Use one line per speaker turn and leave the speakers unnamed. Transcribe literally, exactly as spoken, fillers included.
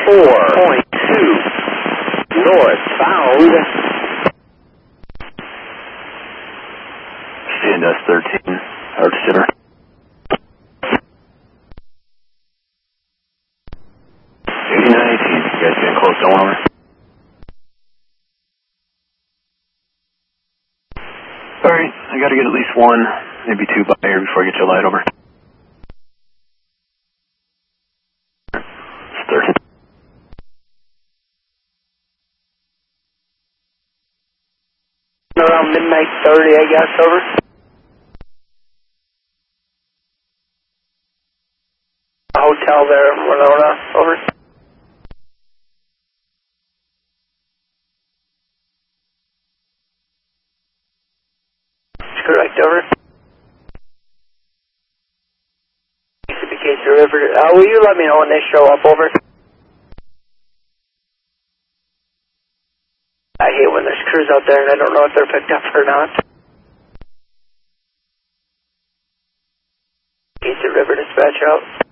four point two northbound.
C N S thirteen, Arch Center. eighty-nine eighteen, you guys getting close to one over? Alright, I gotta get at least one, maybe two by here before I get your light over. It's thirteen.
Around midnight thirty, I guess, over. Hotel there in Winona, over. Correct, over. Case the river. Uh, will you let me know when they show up, over? I hate when there's crews out there and I don't know if they're picked up or not. Case the river dispatch out.